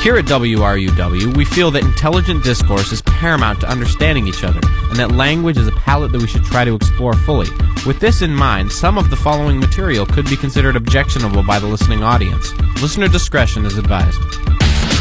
Here at WRUW, we feel that intelligent discourse is paramount to understanding each other, and that language is a palette that we should try to explore fully. With this in mind, some of the following material could be considered objectionable by the listening audience. Listener discretion is advised.